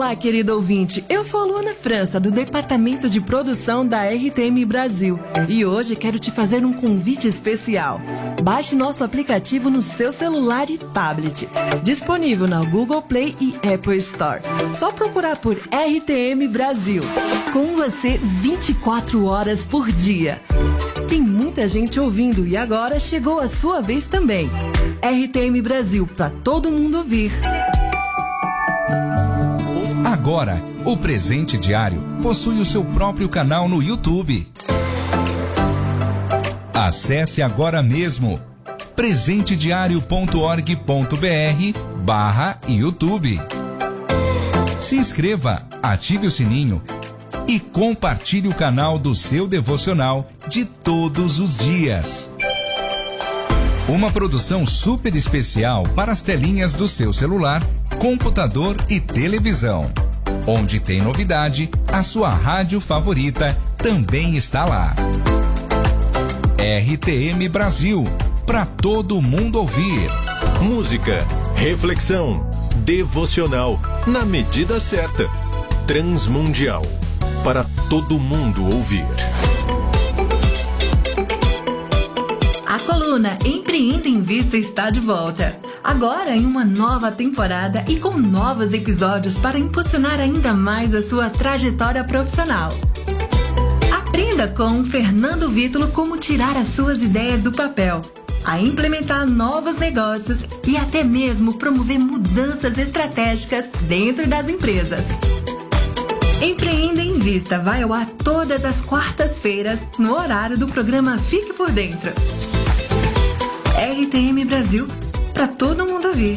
Olá, querido ouvinte. Eu sou a Luana França, do Departamento de Produção da RTM Brasil. E hoje quero te fazer um convite especial. Baixe nosso aplicativo no seu celular e tablet. Disponível na Google Play e Apple Store. Só procurar por RTM Brasil. Com você 24 horas por dia. Tem muita gente ouvindo e agora chegou a sua vez também. RTM Brasil, para todo mundo ouvir. Agora, o Presente Diário possui o seu próprio canal no YouTube. Acesse agora mesmo presentediario.org.br/YouTube. Se inscreva, ative o sininho e compartilhe o canal do seu devocional de todos os dias. Uma produção super especial para as telinhas do seu celular, computador e televisão. Onde tem novidade, a sua rádio favorita também está lá. RTM Brasil, para todo mundo ouvir. Música, reflexão, devocional, na medida certa. Transmundial, para todo mundo ouvir. A coluna Empreenda em Vista está de volta. Agora em uma nova temporada e com novos episódios para impulsionar ainda mais a sua trajetória profissional. Aprenda com Fernando Vítulo como tirar as suas ideias do papel, a implementar novos negócios e até mesmo promover mudanças estratégicas dentro das empresas. Empreenda em Vista vai ao ar todas as quartas-feiras no horário do programa Fique por Dentro. RTM Brasil, para todo mundo ouvir.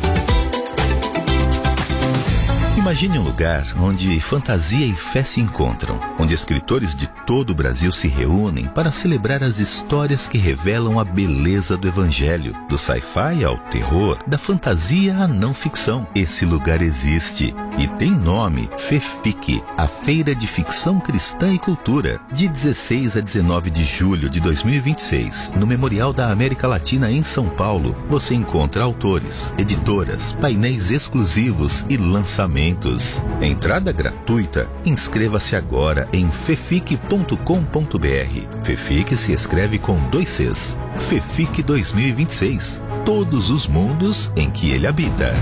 Imagine um lugar onde fantasia e fé se encontram, onde escritores de todo o Brasil se reúnem para celebrar as histórias que revelam a beleza do Evangelho, do sci-fi ao terror, da fantasia à não ficção. Esse lugar existe e tem nome: FEFIC, a Feira de Ficção Cristã e Cultura, de 16 a 19 de julho de 2026, no Memorial da América Latina em São Paulo. Você encontra autores, editoras, painéis exclusivos e lançamentos. Entrada gratuita. Inscreva-se agora em fefic.com.br. FEFIC se escreve com 2 Cs. FEFIC 2026. Todos os mundos em que ele habita.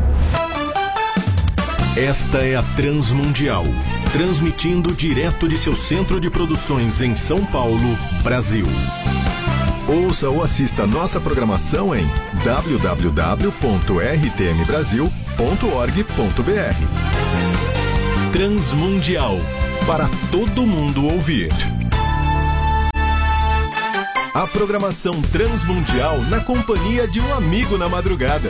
Esta é a Transmundial, transmitindo direto de seu centro de produções em São Paulo, Brasil. Ouça ou assista nossa programação em www.rtmbrasil.org.br. Transmundial, para todo mundo ouvir. A programação Transmundial na companhia de um amigo na madrugada.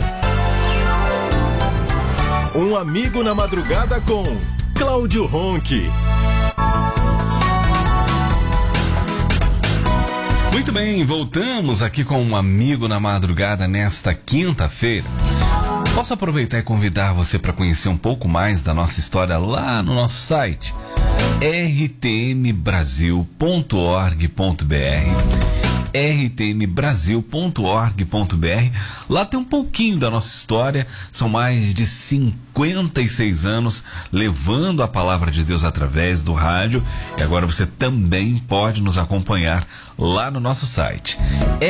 Um amigo na madrugada com Cláudio Ronchi. Muito bem, voltamos aqui com um amigo na madrugada nesta quinta-feira. Posso aproveitar e convidar você para conhecer um pouco mais da nossa história lá no nosso site rtmbrasil.org.br. rtmbrasil.org.br. Lá tem um pouquinho da nossa história. São mais de 56 anos levando a palavra de Deus através do rádio, e agora você também pode nos acompanhar lá no nosso site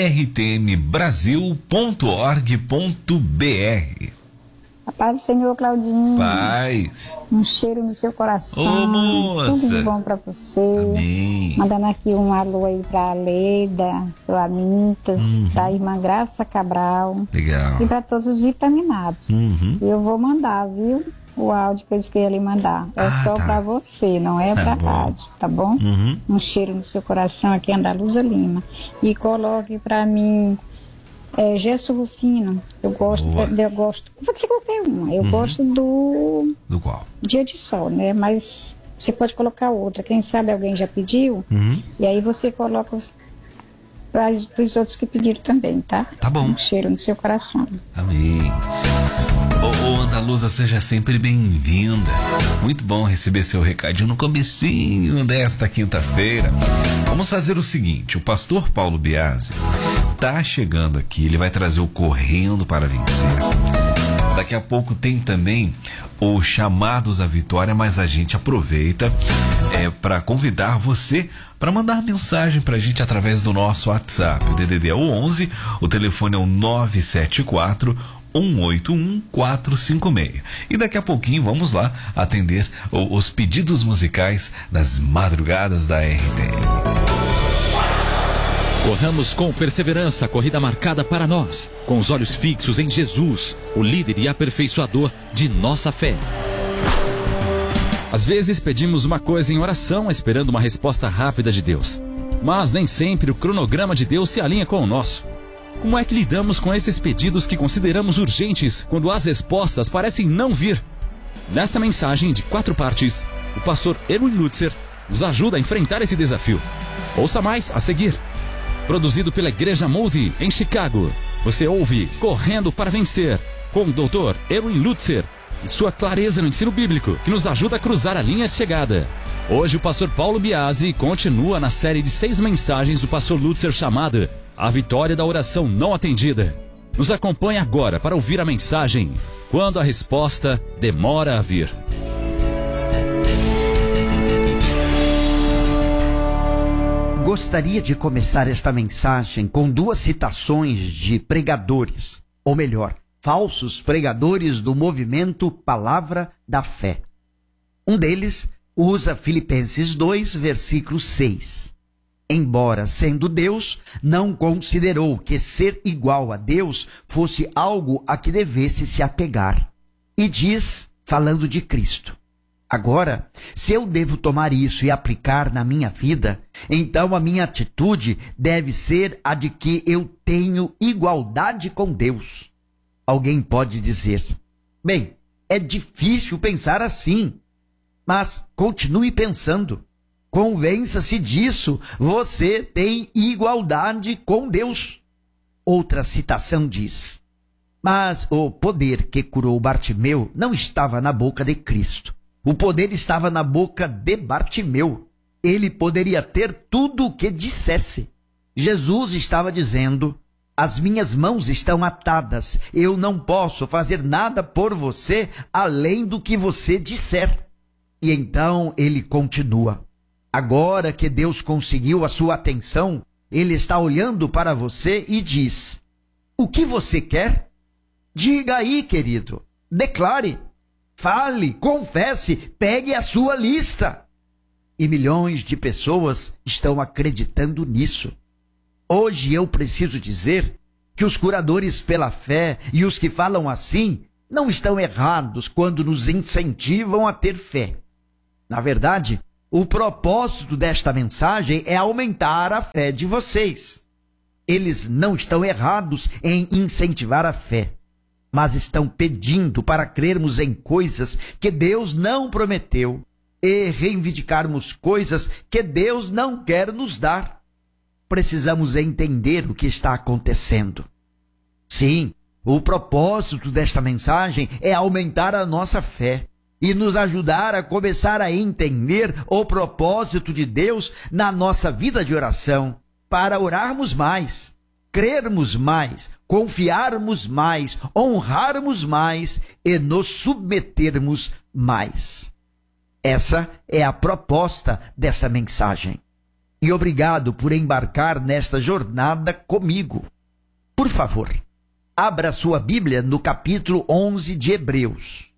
rtmbrasil.org.br. A paz do Senhor, Claudinho. Paz. Um cheiro no seu coração. Ô, moça. Tudo de bom pra você. Amém. Mandando aqui um alô aí pra Leda, pro Amintas, pra irmã Graça Cabral. Legal. E pra todos os vitaminados. Eu vou mandar, viu? O áudio que eles querem mandar. É só tá. pra você, não é pra rádio, tá bom? Um cheiro no seu coração aqui, Andaluza Lima. E coloque pra mim... Gesso Rufino, eu gosto, pode ser qualquer uma, eu gosto do qual? Dia de Sol, né, mas você pode colocar outra, quem sabe alguém já pediu, e aí você coloca para os outros que pediram também, tá? Tá bom. Um cheiro no seu coração. Amém. Ô Andaluza, seja sempre bem-vinda. Muito bom receber seu recadinho no comecinho desta quinta-feira. Vamos fazer o seguinte, o pastor Paulo Biasi tá chegando aqui, ele vai trazer o Correndo para Vencer. Daqui a pouco tem também o Chamados à Vitória, mas a gente aproveita para convidar você para mandar mensagem para a gente através do nosso WhatsApp. O DDD é o 11, o telefone é o 974 181 456. E daqui a pouquinho vamos lá atender os pedidos musicais das madrugadas da RTM. Corramos com perseverança a corrida marcada para nós, com os olhos fixos em Jesus, o líder e aperfeiçoador de nossa fé. Às vezes pedimos uma coisa em oração esperando uma resposta rápida de Deus, mas nem sempre o cronograma de Deus se alinha com o nosso. Como é que lidamos com esses pedidos que consideramos urgentes quando as respostas parecem não vir? Nesta mensagem de 4 partes, o pastor Erwin Lutzer nos ajuda a enfrentar esse desafio. Ouça mais a seguir. Produzido pela Igreja Moody, em Chicago, você ouve Correndo para Vencer, com o Dr. Erwin Lutzer e sua clareza no ensino bíblico, que nos ajuda a cruzar a linha de chegada. Hoje o pastor Paulo Biasi continua na série de 6 mensagens do pastor Lutzer chamada A Vitória da Oração Não Atendida. Nos acompanhe agora para ouvir a mensagem Quando a Resposta Demora a Vir. Gostaria de começar esta mensagem com 2 citações de pregadores, ou melhor, falsos pregadores do movimento Palavra da Fé. Um deles usa Filipenses 2, versículo 6. Embora sendo Deus, não considerou que ser igual a Deus fosse algo a que devesse se apegar. E diz, falando de Cristo: agora, se eu devo tomar isso e aplicar na minha vida, então a minha atitude deve ser a de que eu tenho igualdade com Deus. Alguém pode dizer: bem, é difícil pensar assim. Mas continue pensando. Convença-se disso. Você tem igualdade com Deus. Outra citação diz: mas o poder que curou Bartimeu não estava na boca de Cristo. O poder estava na boca de Bartimeu. Ele poderia ter tudo o que dissesse. Jesus estava dizendo: as minhas mãos estão atadas. Eu não posso fazer nada por você além do que você disser. E então ele continua: agora que Deus conseguiu a sua atenção, ele está olhando para você e diz: o que você quer? Diga aí, querido. Declare. Fale, confesse, pegue a sua lista. E milhões de pessoas estão acreditando nisso. Hoje eu preciso dizer que os curadores pela fé e os que falam assim não estão errados quando nos incentivam a ter fé. Na verdade, o propósito desta mensagem é aumentar a fé de vocês. Eles não estão errados em incentivar a fé, mas estão pedindo para crermos em coisas que Deus não prometeu e reivindicarmos coisas que Deus não quer nos dar. Precisamos entender o que está acontecendo. Sim, o propósito desta mensagem é aumentar a nossa fé e nos ajudar a começar a entender o propósito de Deus na nossa vida de oração, para orarmos mais, crermos mais, confiarmos mais, honrarmos mais e nos submetermos mais. Essa é a proposta dessa mensagem. E obrigado por embarcar nesta jornada comigo. Por favor, abra sua Bíblia no capítulo 11 de Hebreus.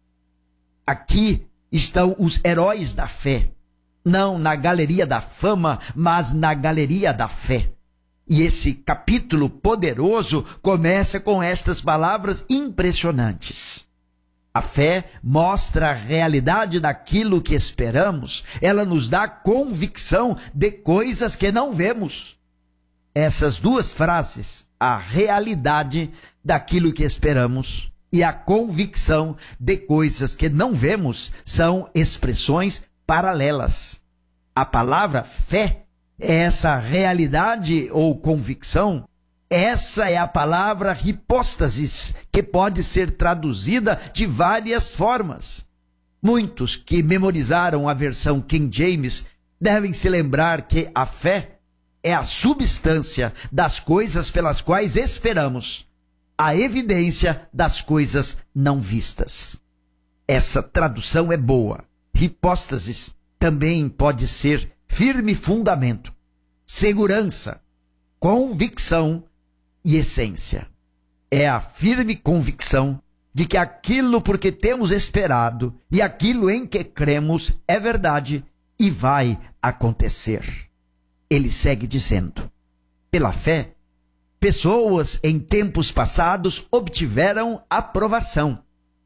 Aqui estão os heróis da fé, não na galeria da fama, mas na galeria da fé. E esse capítulo poderoso começa com estas palavras impressionantes. A fé mostra a realidade daquilo que esperamos. Ela nos dá convicção de coisas que não vemos. Essas 2 frases, a realidade daquilo que esperamos e a convicção de coisas que não vemos, são expressões paralelas. A palavra fé é essa realidade ou convicção. Essa é a palavra hipóstasis, que pode ser traduzida de várias formas. Muitos que memorizaram a versão King James devem se lembrar que a fé é a substância das coisas pelas quais esperamos, a evidência das coisas não vistas. Essa tradução é boa. Hipóstasis também pode ser firme fundamento, segurança, convicção e essência. É a firme convicção de que aquilo por que temos esperado e aquilo em que cremos é verdade e vai acontecer. Ele segue dizendo: pela fé, pessoas em tempos passados obtiveram aprovação.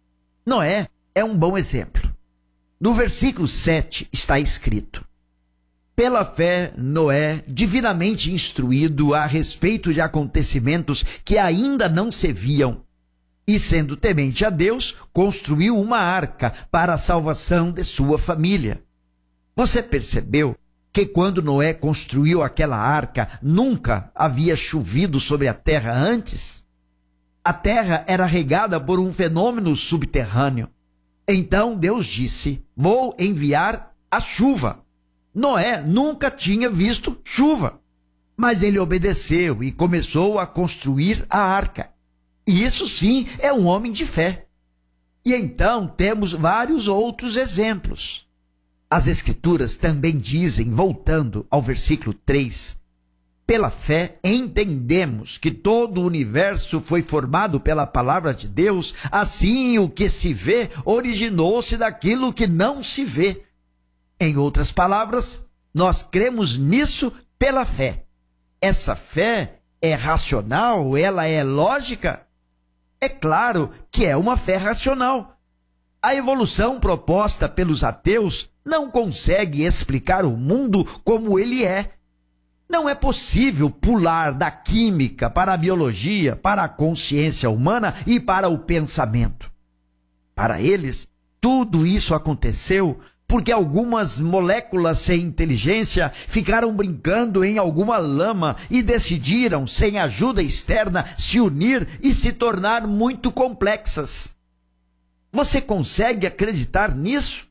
Noé é um bom exemplo. No versículo 7 está escrito: pela fé, Noé, divinamente instruído a respeito de acontecimentos que ainda não se viam, e sendo temente a Deus, construiu uma arca para a salvação de sua família. Você percebeu que quando Noé construiu aquela arca, nunca havia chovido sobre a terra antes? A terra era regada por um fenômeno subterrâneo. Então Deus disse: vou enviar a chuva. Noé nunca tinha visto chuva, mas ele obedeceu e começou a construir a arca. E isso sim é um homem de fé. E então temos vários outros exemplos. As Escrituras também dizem, voltando ao versículo 3, pela fé entendemos que todo o universo foi formado pela palavra de Deus, assim o que se vê originou-se daquilo que não se vê. Em outras palavras, nós cremos nisso pela fé. Essa fé é racional? Ela é lógica? É claro que é uma fé racional. A evolução proposta pelos ateus não consegue explicar o mundo como ele é. Não é possível pular da química para a biologia, para a consciência humana e para o pensamento. Para eles, tudo isso aconteceu porque algumas moléculas sem inteligência ficaram brincando em alguma lama e decidiram, sem ajuda externa, se unir e se tornar muito complexas. Você consegue acreditar nisso?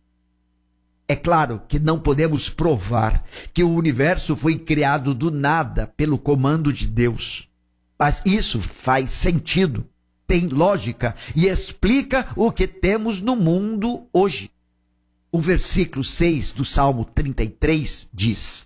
É claro que não podemos provar que o universo foi criado do nada pelo comando de Deus. Mas isso faz sentido, tem lógica e explica o que temos no mundo hoje. O versículo 6 do Salmo 33 diz: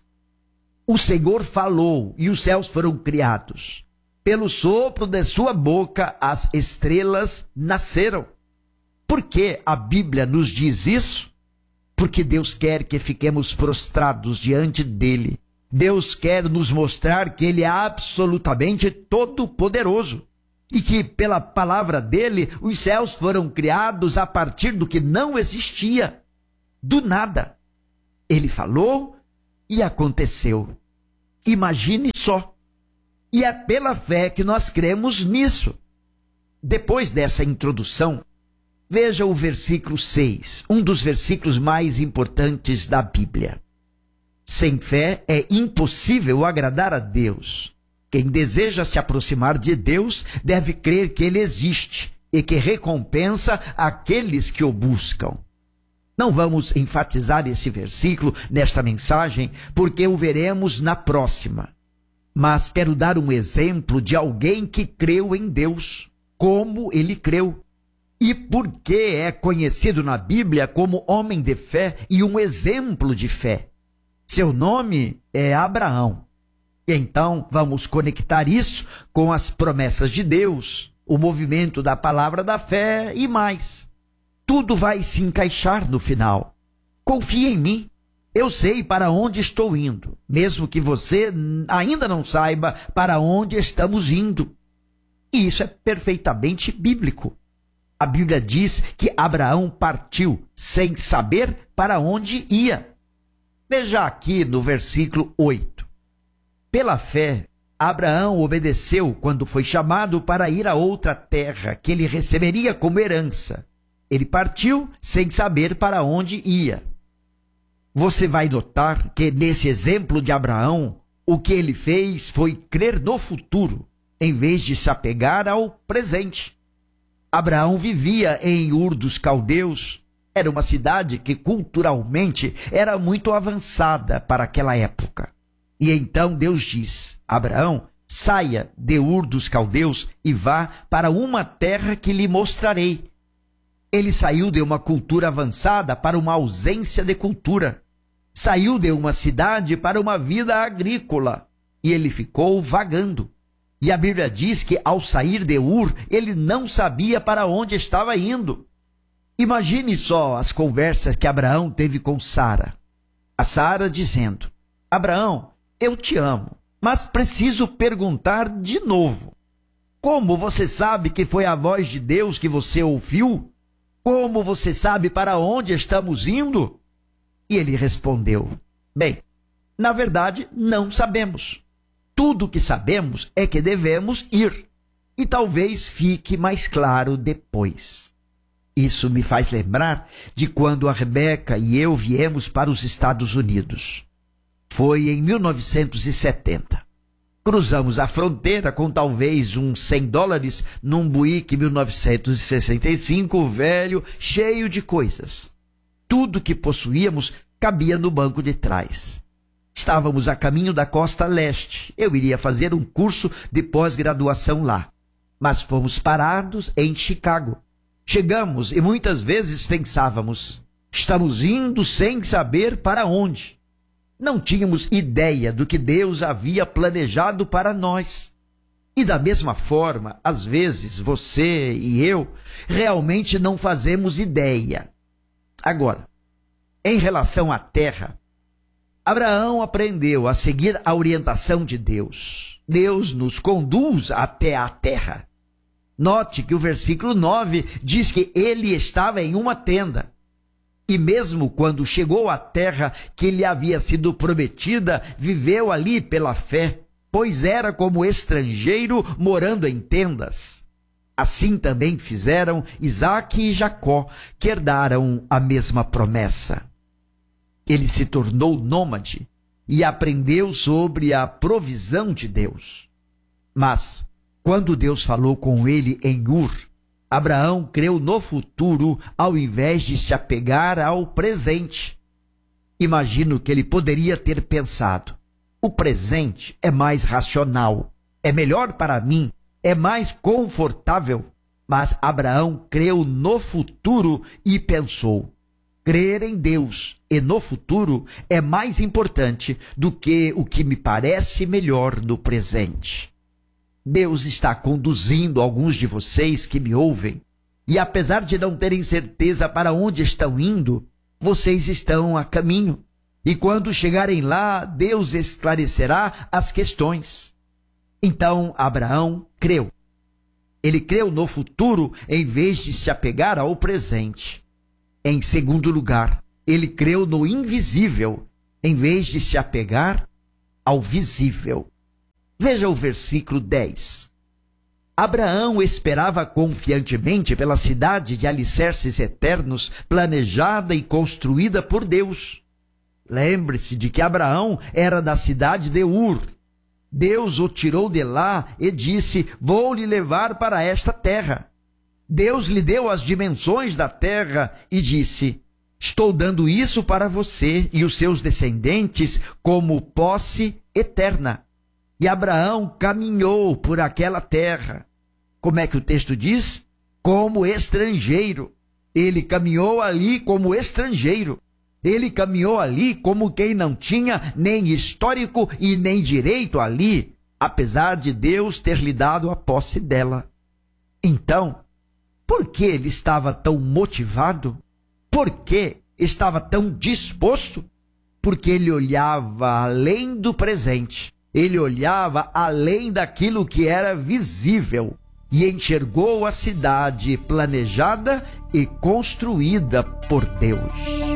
o Senhor falou e os céus foram criados. Pelo sopro de sua boca as estrelas nasceram. Por que a Bíblia nos diz isso? Porque Deus quer que fiquemos prostrados diante dele. Deus quer nos mostrar que ele é absolutamente todo-poderoso e que pela palavra dele os céus foram criados a partir do que não existia. Do nada. Ele falou e aconteceu. Imagine só. E é pela fé que nós cremos nisso. Depois dessa introdução, veja o versículo 6, um dos versículos mais importantes da Bíblia. Sem fé é impossível agradar a Deus. Quem deseja se aproximar de Deus deve crer que ele existe e que recompensa aqueles que o buscam. Não vamos enfatizar esse versículo nesta mensagem, porque o veremos na próxima. Mas quero dar um exemplo de alguém que creu em Deus, como ele creu. E por que é conhecido na Bíblia como homem de fé e um exemplo de fé. Seu nome é Abraão. Então, vamos conectar isso com as promessas de Deus, o movimento da palavra da fé e mais. Tudo vai se encaixar no final. Confie em mim. Eu sei para onde estou indo, mesmo que você ainda não saiba para onde estamos indo. E isso é perfeitamente bíblico. A Bíblia diz que Abraão partiu sem saber para onde ia. Veja aqui no versículo 8. Pela fé, Abraão obedeceu quando foi chamado para ir a outra terra que ele receberia como herança. Ele partiu sem saber para onde ia. Você vai notar que nesse exemplo de Abraão, o que ele fez foi crer no futuro, em vez de se apegar ao presente. Abraão vivia em Ur dos Caldeus. Era uma cidade que culturalmente era muito avançada para aquela época. E então Deus diz: Abraão, saia de Ur dos Caldeus e vá para uma terra que lhe mostrarei. Ele saiu de uma cultura avançada para uma ausência de cultura. Saiu de uma cidade para uma vida agrícola. E ele ficou vagando. E a Bíblia diz que ao sair de Ur, ele não sabia para onde estava indo. Imagine só as conversas que Abraão teve com Sara. A Sara dizendo: Abraão, eu te amo, mas preciso perguntar de novo. Como você sabe que foi a voz de Deus que você ouviu? Como você sabe para onde estamos indo? E ele respondeu: bem, na verdade não sabemos. Tudo que sabemos é que devemos ir. E talvez fique mais claro depois. Isso me faz lembrar de quando a Rebeca e eu viemos para os Estados Unidos. Foi em 1970. Cruzamos a fronteira com talvez uns $100 num Buick 1965 velho, cheio de coisas. Tudo que possuíamos cabia no banco de trás. Estávamos a caminho da costa leste. Eu iria fazer um curso de pós-graduação lá. Mas fomos parados em Chicago. Chegamos e muitas vezes pensávamos: estamos indo sem saber para onde. Não tínhamos ideia do que Deus havia planejado para nós. E da mesma forma, às vezes, você e eu realmente não fazemos ideia. Agora, em relação à terra, Abraão aprendeu a seguir a orientação de Deus. Deus nos conduz até a terra. Note que o versículo 9 diz que ele estava em uma tenda. E mesmo quando chegou à terra que lhe havia sido prometida, viveu ali pela fé, pois era como estrangeiro morando em tendas. Assim também fizeram Isaque e Jacó, que herdaram a mesma promessa. Ele se tornou nômade e aprendeu sobre a provisão de Deus. Mas, quando Deus falou com ele em Ur, Abraão creu no futuro ao invés de se apegar ao presente. Imagino que ele poderia ter pensado: o presente é mais racional, é melhor para mim, é mais confortável. Mas Abraão creu no futuro e pensou: crer em Deus e no futuro é mais importante do que o que me parece melhor no presente. Deus está conduzindo alguns de vocês que me ouvem, e apesar de não terem certeza para onde estão indo, vocês estão a caminho. E quando chegarem lá, Deus esclarecerá as questões. Então Abraão creu. Ele creu no futuro em vez de se apegar ao presente. Em segundo lugar, ele creu no invisível em vez de se apegar ao visível. Veja o versículo 10. Abraão esperava confiantemente pela cidade de alicerces eternos, planejada e construída por Deus. Lembre-se de que Abraão era da cidade de Ur. Deus o tirou de lá e disse: vou lhe levar para esta terra. Deus lhe deu as dimensões da terra e disse: estou dando isso para você e os seus descendentes como posse eterna. E Abraão caminhou por aquela terra. Como é que o texto diz? Como estrangeiro. Ele caminhou ali como estrangeiro. Ele caminhou ali como quem não tinha nem histórico e nem direito ali, apesar de Deus ter lhe dado a posse dela. Então, por que ele estava tão motivado? Por que estava tão disposto? Porque ele olhava além do presente. Ele olhava além daquilo que era visível e enxergou a cidade planejada e construída por Deus.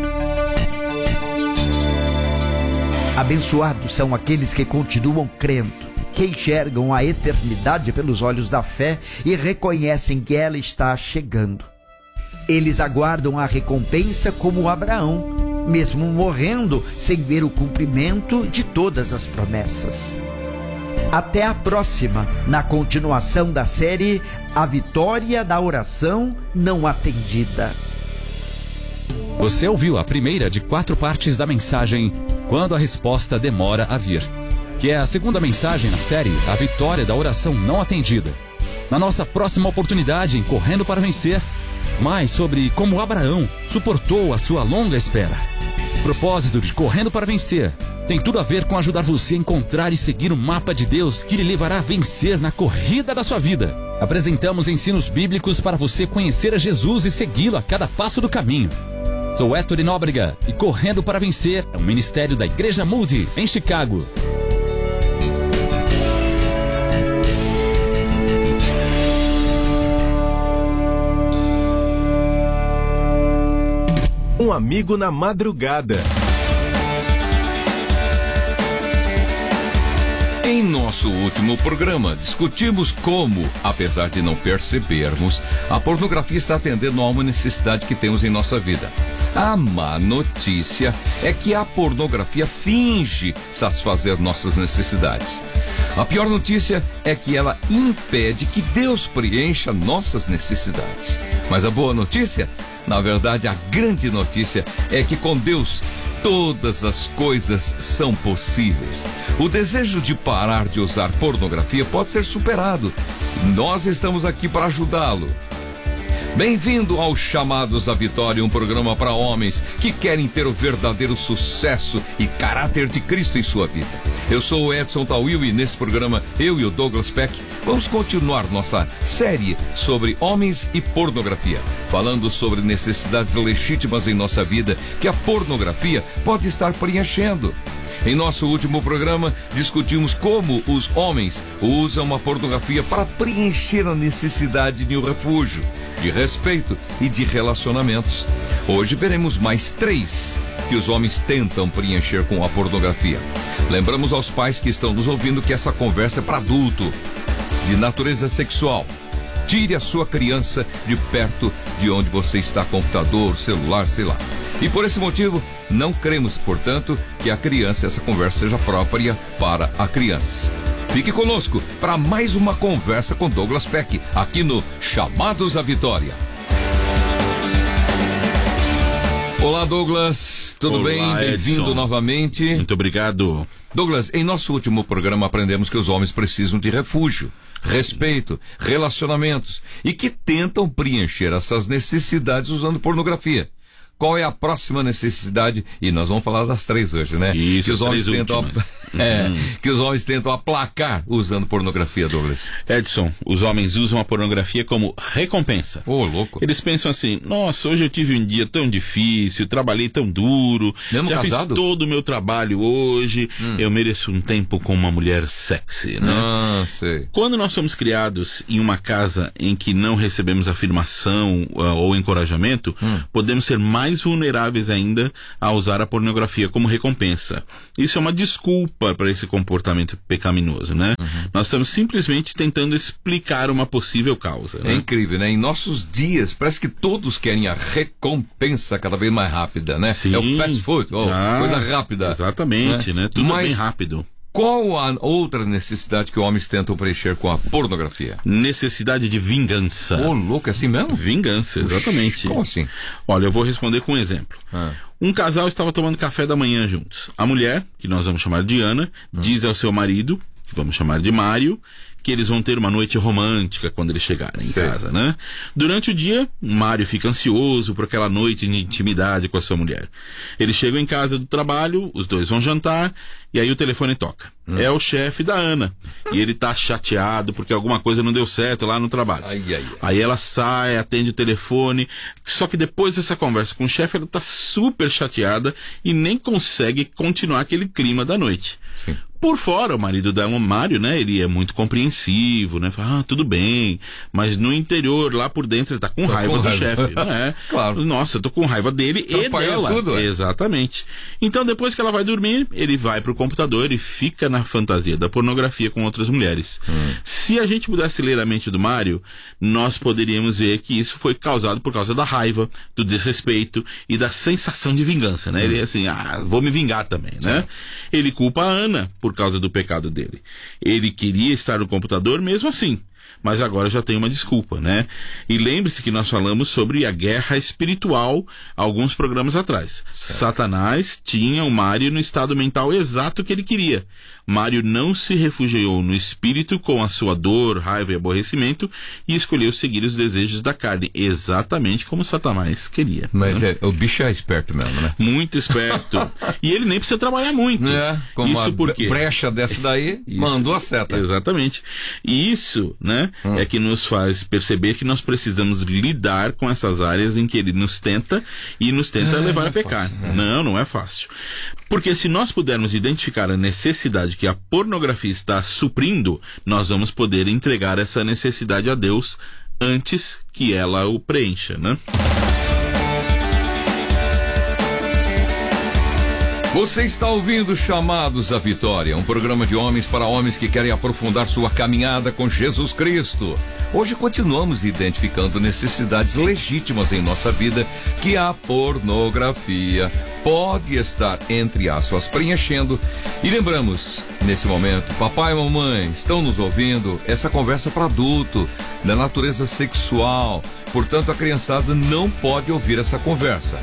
Abençoados são aqueles que continuam crendo, que enxergam a eternidade pelos olhos da fé e reconhecem que ela está chegando. Eles aguardam a recompensa como Abraão, mesmo morrendo sem ver o cumprimento de todas as promessas. Até a próxima, na continuação da série A Vitória da Oração Não Atendida. Você ouviu a primeira de 4 partes da mensagem Quando a Resposta Demora a Vir. que é a segunda mensagem na série A Vitória da Oração Não Atendida. Na nossa próxima oportunidade em Correndo para Vencer, mais sobre como Abraão suportou a sua longa espera. O propósito de Correndo para Vencer tem tudo a ver com ajudar você a encontrar e seguir o mapa de Deus que lhe levará a vencer na corrida da sua vida. Apresentamos ensinos bíblicos para você conhecer a Jesus e segui-lo a cada passo do caminho. Sou Héctor Nóbrega e Correndo para Vencer é um ministério da Igreja Moody, em Chicago. Um amigo na madrugada. Em nosso último programa, discutimos como, apesar de não percebermos, a pornografia está atendendo a uma necessidade que temos em nossa vida. A má notícia é que a pornografia finge satisfazer nossas necessidades. A pior notícia é que ela impede que Deus preencha nossas necessidades. Mas a boa notícia, na verdade, a grande notícia é que com Deus todas as coisas são possíveis. O desejo de parar de usar pornografia pode ser superado. Nós estamos aqui para ajudá-lo. Bem-vindo ao Chamados à Vitória, um programa para homens que querem ter o verdadeiro sucesso e caráter de Cristo em sua vida. Eu sou o Edson Tawil e nesse programa eu e o Douglas Peck vamos continuar nossa série sobre homens e pornografia, falando sobre necessidades legítimas em nossa vida que a pornografia pode estar preenchendo. Em nosso último programa, discutimos como os homens usam a pornografia para preencher a necessidade de um refúgio, de respeito e de relacionamentos. Hoje veremos mais 3 que os homens tentam preencher com a pornografia. Lembramos aos pais que estão nos ouvindo que essa conversa é para adulto, de natureza sexual. Tire a sua criança de perto de onde você está, computador, celular, sei lá. E por esse motivo, não cremos, portanto, que essa conversa seja própria para a criança. Fique conosco para mais uma conversa com Douglas Peck, aqui no Chamados à Vitória. Olá, Douglas. Tudo bem? Bem-vindo novamente. Muito obrigado. Douglas, em nosso último programa aprendemos que os homens precisam de refúgio, respeito, relacionamentos e que tentam preencher essas necessidades usando pornografia. Qual é a próxima necessidade? E nós vamos falar das 3 hoje, né? Isso, que os homens tentam, que os homens tentam aplacar usando pornografia, Douglas. Edson, os homens usam a pornografia como recompensa. Ô, louco. Eles pensam assim, nossa, hoje eu tive um dia tão difícil, trabalhei tão duro, mesmo já casado? Fiz todo o meu trabalho hoje, eu mereço um tempo com uma mulher sexy, né? Ah, sei. Quando nós somos criados em uma casa em que não recebemos afirmação ou encorajamento, podemos ser mais vulneráveis ainda a usar a pornografia como recompensa. Isso é uma desculpa para esse comportamento pecaminoso, né? Nós estamos simplesmente tentando explicar uma possível causa. É incrível, né? Em nossos dias, parece que todos querem a recompensa cada vez mais rápida, né? Sim. É o fast food, coisa rápida. Exatamente, né? Tudo bem rápido. Qual a outra necessidade que homens tentam preencher com a pornografia? Necessidade de vingança. Ô, louco, é assim mesmo? Vingança, exatamente. Como assim? Olha, eu vou responder com um exemplo. Um casal estava tomando café da manhã juntos. A mulher, que nós vamos chamar de Ana, diz ao seu marido, que vamos chamar de Mário, que eles vão ter uma noite romântica quando eles chegarem em casa, né? Durante o dia, Mário fica ansioso por aquela noite de intimidade com a sua mulher. Eles chegam em casa do trabalho, os dois vão jantar, e aí o telefone toca. É o chefe da Ana. E ele tá chateado porque alguma coisa não deu certo lá no trabalho. Aí ela sai, atende o telefone, só que depois dessa conversa com o chefe, ela tá super chateada e nem consegue continuar aquele clima da noite. Sim. Por fora, o marido da Mário, né, ele é muito compreensivo, né, fala, tudo bem, mas no interior, lá por dentro, ele tá com raiva do chefe, não é? Claro. Nossa, eu tô com raiva dele e dela. Tudo, Exatamente. Então, depois que ela vai dormir, ele vai pro computador e fica na fantasia da pornografia com outras mulheres. Se a gente pudesse ler a mente do Mário, nós poderíamos ver que isso foi causado por causa da raiva, do desrespeito e da sensação de vingança, né? Ele é assim, vou me vingar também, né? Ele culpa a Ana por causa do pecado dele. Ele queria estar no computador mesmo assim. mas agora já tem uma desculpa, né? E lembre-se que nós falamos sobre a guerra espiritual alguns programas atrás. Certo. Satanás tinha o Mário no estado mental exato que ele queria. Mário não se refugiou no espírito com a sua dor, raiva e aborrecimento e escolheu seguir os desejos da carne, exatamente como Satanás queria. Mas o bicho é esperto mesmo, né? Muito esperto. E ele nem precisa trabalhar muito. Como isso uma porque brecha dessa daí, mandou a seta. Exatamente. E isso, né, é que nos faz perceber que nós precisamos lidar com essas áreas em que ele nos tenta levar a pecar. Fácil, Não é fácil. Porque se nós pudermos identificar a necessidade que a pornografia está suprindo, nós vamos poder entregar essa necessidade a Deus antes que ela o preencha, né? Você está ouvindo Chamados à Vitória, um programa de homens para homens que querem aprofundar sua caminhada com Jesus Cristo. Hoje continuamos identificando necessidades legítimas em nossa vida que a pornografia pode estar, entre aspas, preenchendo. E lembramos, nesse momento, papai e mamãe estão nos ouvindo, essa conversa para adulto, da natureza sexual. Portanto, a criançada não pode ouvir essa conversa.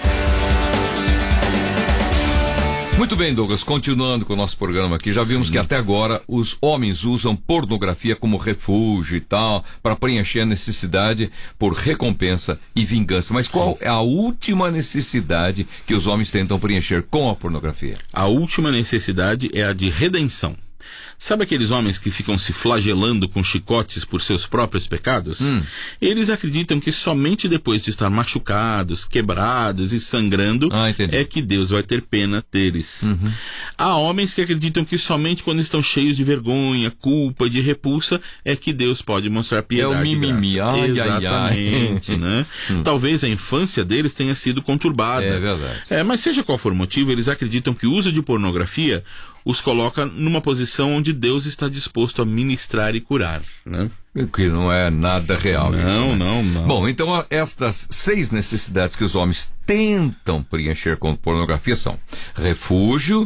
Muito bem, Douglas, continuando com o nosso programa aqui, já vimos que até agora os homens usam pornografia como refúgio e tal, para preencher a necessidade por recompensa e vingança. Mas qual é a última necessidade que os homens tentam preencher com a pornografia? A última necessidade é a de redenção. Sabe aqueles homens que ficam se flagelando com chicotes por seus próprios pecados? Eles acreditam que somente depois de estar machucados, quebrados e sangrando é que Deus vai ter pena deles. Há homens que acreditam que somente quando estão cheios de vergonha, culpa, de repulsa, é que Deus pode mostrar piedade. É o mimimi. Exatamente, né? Talvez a infância deles tenha sido conturbada. É verdade. Mas seja qual for o motivo, eles acreditam que o uso de pornografia os coloca numa posição onde Deus está disposto a ministrar e curar, né? O que não é nada real. Não. Bom, então estas 6 necessidades que os homens tentam preencher com pornografia são refúgio,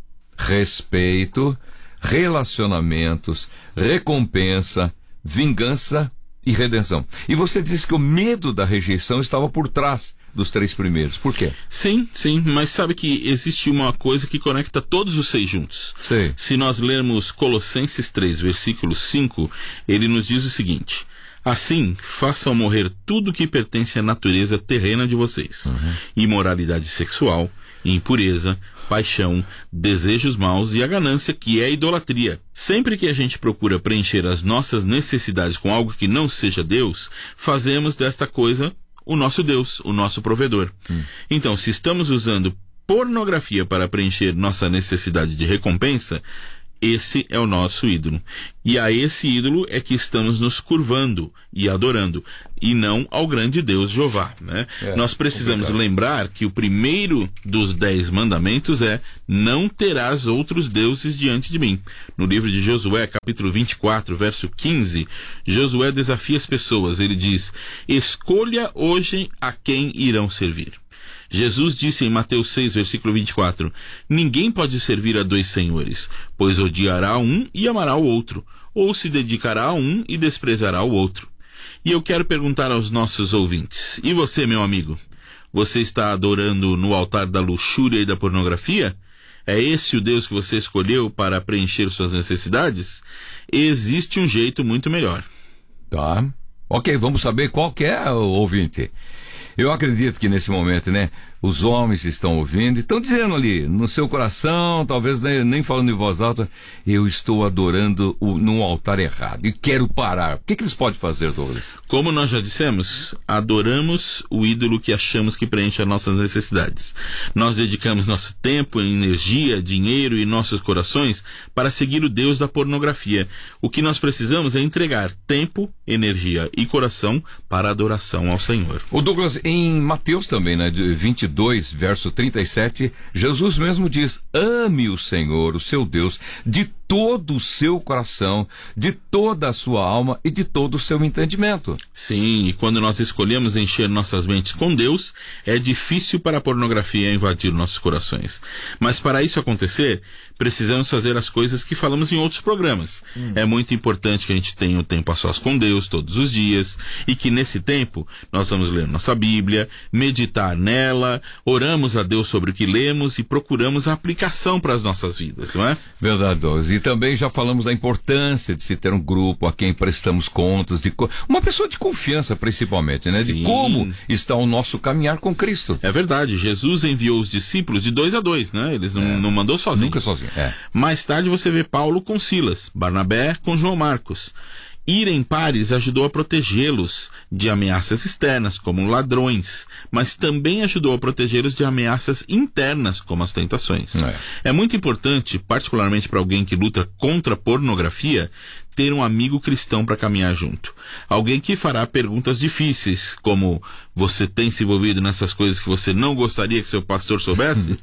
respeito, relacionamentos, recompensa, vingança e redenção. E você disse que o medo da rejeição estava por trás dos 3 primeiros. Por quê? Sim, mas sabe que existe uma coisa que conecta todos os 6 juntos. Sim. Se nós lermos Colossenses 3, versículo 5, ele nos diz o seguinte: assim, façam morrer tudo que pertence à natureza terrena de vocês. Imoralidade sexual, impureza, paixão, desejos maus e a ganância, que é a idolatria. Sempre que a gente procura preencher as nossas necessidades com algo que não seja Deus, fazemos desta coisa o nosso Deus, o nosso provedor. Então, se estamos usando pornografia para preencher nossa necessidade de recompensa, esse é o nosso ídolo. E a esse ídolo é que estamos nos curvando e adorando, e não ao grande Deus Jeová, né? Nós precisamos lembrar que o primeiro dos 10 mandamentos é: não terás outros deuses diante de mim. No livro de Josué, capítulo 24, verso 15, Josué desafia as pessoas. Ele diz: escolha hoje a quem irão servir. Jesus disse em Mateus 6, versículo 24, ninguém pode servir a 2 senhores, pois odiará um e amará o outro, ou se dedicará a um e desprezará o outro. E eu quero perguntar aos nossos ouvintes, e você, meu amigo, você está adorando no altar da luxúria e da pornografia? É esse o Deus que você escolheu para preencher suas necessidades? Existe um jeito muito melhor. Tá. Ok, vamos saber qual que é o ouvinte. Eu acredito que nesse momento, né, os homens estão ouvindo, estão dizendo ali, no seu coração, talvez nem falando em voz alta, eu estou adorando num altar errado e quero parar. O que eles podem fazer, Douglas? Como nós já dissemos, adoramos o ídolo que achamos que preenche as nossas necessidades. Nós dedicamos nosso tempo, energia, dinheiro e nossos corações para seguir o Deus da pornografia. O que nós precisamos é entregar tempo, energia e coração para a adoração ao Senhor. O Douglas, em Mateus também, né, 22, verso 37, Jesus mesmo diz: ame o Senhor, o seu Deus, de todo o seu coração, de toda a sua alma e de todo o seu entendimento. Sim, e quando nós escolhemos encher nossas mentes com Deus, é difícil para a pornografia invadir nossos corações. Mas para isso acontecer, precisamos fazer as coisas que falamos em outros programas. É muito importante que a gente tenha um tempo a sós com Deus todos os dias, e que nesse tempo nós vamos ler nossa Bíblia, meditar nela, oramos a Deus sobre o que lemos e procuramos a aplicação para as nossas vidas, não é? Verdade, e também já falamos da importância de se ter um grupo a quem prestamos contas, uma pessoa de confiança principalmente, né? Sim. De como está o nosso caminhar com Cristo. É verdade, Jesus enviou os discípulos de 2 a 2, né? Eles não mandou sozinho. Nunca sozinho, Mais tarde você vê Paulo com Silas, Barnabé com João Marcos. Ir em pares ajudou a protegê-los de ameaças externas, como ladrões, mas também ajudou a protegê-los de ameaças internas, como as tentações. É muito importante, particularmente para alguém que luta contra a pornografia, ter um amigo cristão para caminhar junto. Alguém que fará perguntas difíceis, como: você tem se envolvido nessas coisas que você não gostaria que seu pastor soubesse?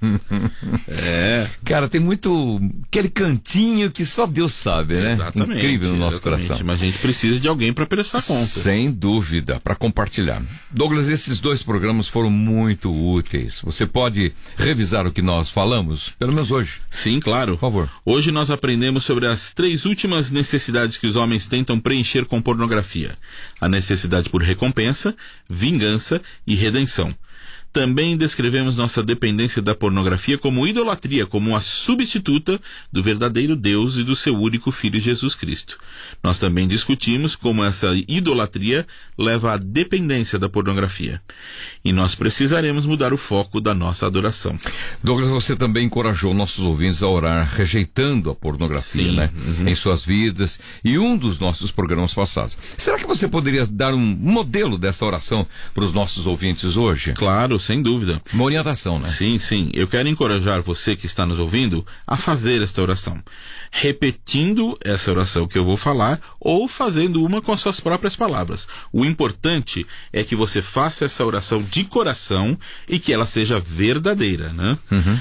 Cara, tem muito aquele cantinho que só Deus sabe, né? Exatamente. Incrível no nosso coração. Mas a gente precisa de alguém para prestar conta. Sem dúvida, para compartilhar. Douglas, esses 2 programas foram muito úteis. Você pode revisar o que nós falamos, pelo menos hoje? Sim, claro. Por favor. Hoje nós aprendemos sobre as 3 últimas necessidades que os homens tentam preencher com pornografia: a necessidade por recompensa, vingança e redenção. Também descrevemos nossa dependência da pornografia como idolatria, como a substituta do verdadeiro Deus e do seu único Filho Jesus Cristo. Nós também discutimos como essa idolatria leva à dependência da pornografia. E nós precisaremos mudar o foco da nossa adoração. Douglas, você também encorajou nossos ouvintes a orar rejeitando a pornografia, Sim. né? Em suas vidas, e um dos nossos programas passados. Será que você poderia dar um modelo dessa oração para os nossos ouvintes hoje? Claro, sem dúvida. Uma orientação, né? Sim, sim. Eu quero encorajar você que está nos ouvindo a fazer esta oração, repetindo essa oração que eu vou falar, ou fazendo uma com as suas próprias palavras. O importante é que você faça essa oração de coração e que ela seja verdadeira, né?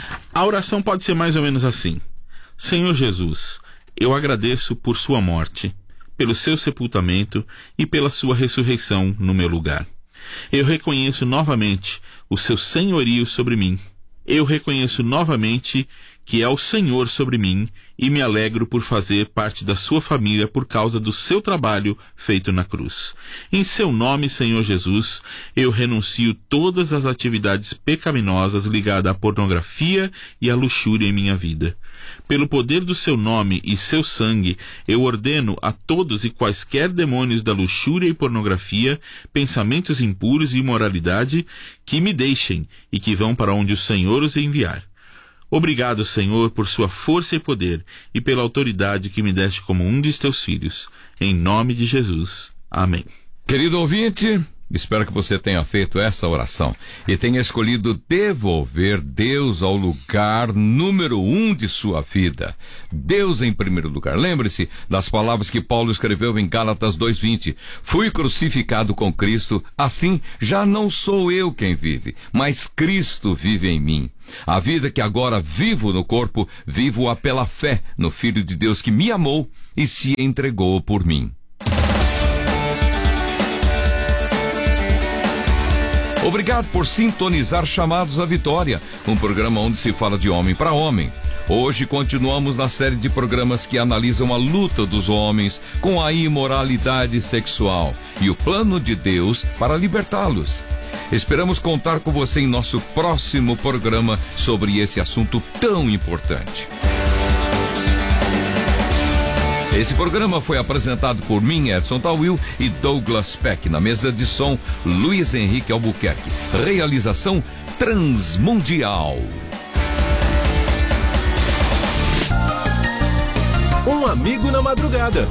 A oração pode ser mais ou menos assim: Senhor Jesus, eu agradeço por sua morte, pelo seu sepultamento e pela sua ressurreição no meu lugar. Eu reconheço novamente o seu senhorio sobre mim. Eu reconheço novamente que é o Senhor sobre mim e me alegro por fazer parte da sua família por causa do seu trabalho feito na cruz. Em seu nome, Senhor Jesus, eu renuncio todas as atividades pecaminosas ligadas à pornografia e à luxúria em minha vida. Pelo poder do seu nome e seu sangue, eu ordeno a todos e quaisquer demônios da luxúria e pornografia, pensamentos impuros e imoralidade, que me deixem e que vão para onde o Senhor os enviar. Obrigado, Senhor, por sua força e poder e pela autoridade que me deste como um de teus filhos. Em nome de Jesus. Amém. Querido ouvinte, espero que você tenha feito essa oração e tenha escolhido devolver Deus ao lugar número 1 de sua vida. Deus em primeiro lugar. Lembre-se das palavras que Paulo escreveu em Gálatas 2:20. Fui crucificado com Cristo, assim já não sou eu quem vive, mas Cristo vive em mim. A vida que agora vivo no corpo, vivo-a pela fé no Filho de Deus que me amou e se entregou por mim. Obrigado por sintonizar Chamados à Vitória, um programa onde se fala de homem para homem. Hoje continuamos na série de programas que analisam a luta dos homens com a imoralidade sexual e o plano de Deus para libertá-los. Esperamos contar com você em nosso próximo programa sobre esse assunto tão importante. Esse programa foi apresentado por mim, Edson Tawil, e Douglas Peck. Na mesa de som, Luiz Henrique Albuquerque. Realização Transmundial. Um amigo na madrugada.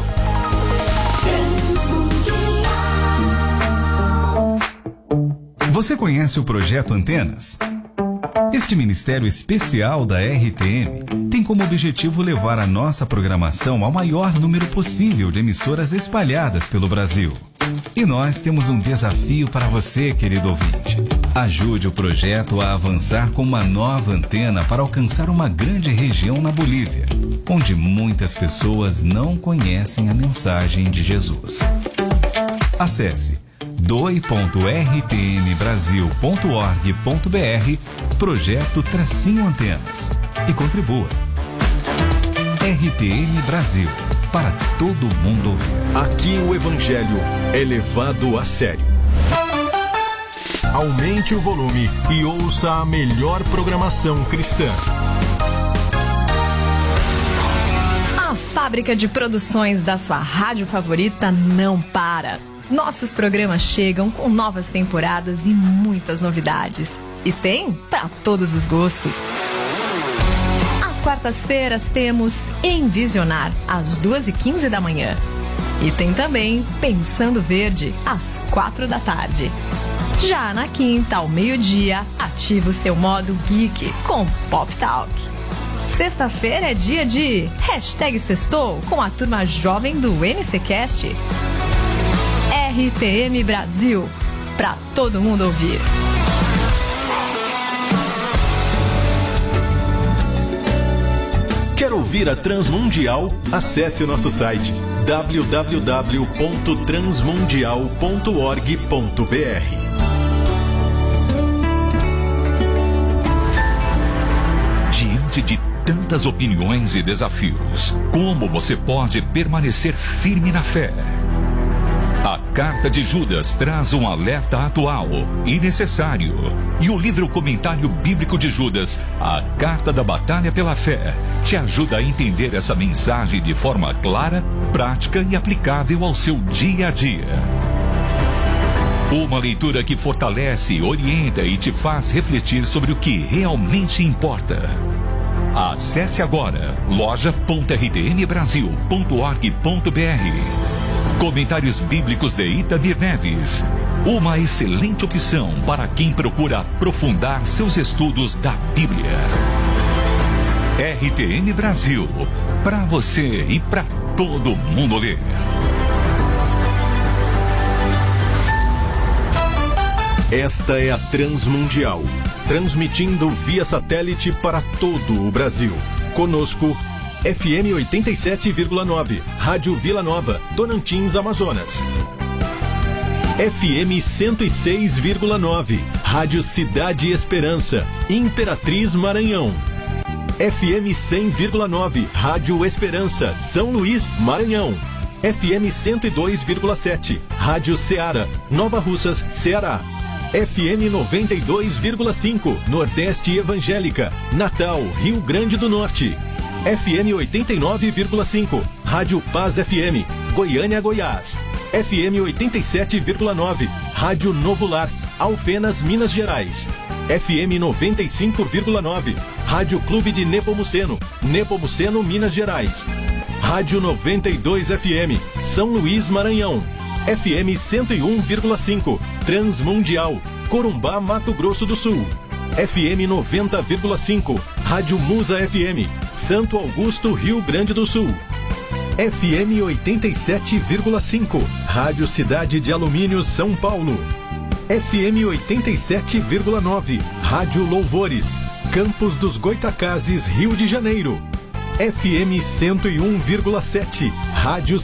Você conhece o Projeto Antenas? Este ministério especial da RTM tem como objetivo levar a nossa programação ao maior número possível de emissoras espalhadas pelo Brasil. E nós temos um desafio para você, querido ouvinte. Ajude o projeto a avançar com uma nova antena para alcançar uma grande região na Bolívia, onde muitas pessoas não conhecem a mensagem de Jesus. Acesse doe.rtnbrasil.org.br projeto _antenas e contribua. RTN Brasil, para todo mundo ouvir. Aqui o Evangelho é levado a sério. Aumente o volume e ouça a melhor programação cristã. A fábrica de produções da sua rádio favorita não para. Nossos programas chegam com novas temporadas e muitas novidades. E tem para todos os gostos. Às quartas-feiras temos Envisionar, às 2h15 da manhã. E tem também Pensando Verde, às 4 da tarde. Já na quinta, ao meio-dia, ative o seu modo geek com Pop Talk. Sexta-feira é dia de #Sextou com a turma jovem do NCcast. RTM Brasil, para todo mundo ouvir. Quer ouvir a Transmundial? Acesse o nosso site www.transmundial.org.br. Diante de tantas opiniões e desafios, como você pode permanecer firme na fé? A Carta de Judas traz um alerta atual e necessário. E o livro Comentário Bíblico de Judas, a Carta da Batalha pela Fé, te ajuda a entender essa mensagem de forma clara, prática e aplicável ao seu dia a dia. Uma leitura que fortalece, orienta e te faz refletir sobre o que realmente importa. Acesse agora loja.rtnbrasil.org.br. Comentários Bíblicos de Itamir Neves. Uma excelente opção para quem procura aprofundar seus estudos da Bíblia. RTN Brasil. Para você e para todo mundo ler. Esta é a Transmundial, transmitindo via satélite para todo o Brasil. Conosco, FM 87,9, Rádio Vila Nova, Tocantins, Amazonas. FM 106,9, Rádio Cidade Esperança, Imperatriz, Maranhão. FM 100,9, Rádio Esperança, São Luís, Maranhão. FM 102,7, Rádio Ceará, Nova Russas, Ceará. FM 92,5, Nordeste Evangélica, Natal, Rio Grande do Norte. FM 89,5, Rádio Paz FM, Goiânia, Goiás. FM 87,9, Rádio Novo Lar, Alfenas, Minas Gerais. FM 95,9, Rádio Clube de Nepomuceno, Nepomuceno, Minas Gerais. Rádio 92 FM, São Luís, Maranhão. FM 101,5, Transmundial, Corumbá, Mato Grosso do Sul. FM 90,5, Rádio Musa FM, Santo Augusto, Rio Grande do Sul. FM 87,5, Rádio Cidade de Alumínio, São Paulo. FM 87,9, Rádio Louvores, Campos dos Goitacazes, Rio de Janeiro. FM 101,7, Rádio